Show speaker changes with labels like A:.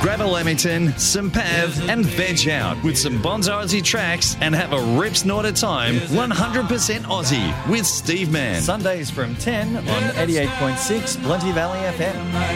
A: Grab a Lamington, some Pav, and veg out with some Bonzo Aussie tracks and have a rip snorter time 100% Aussie with Steve Mann.
B: Sundays from 10 on 88.6 Plenty Valley FM.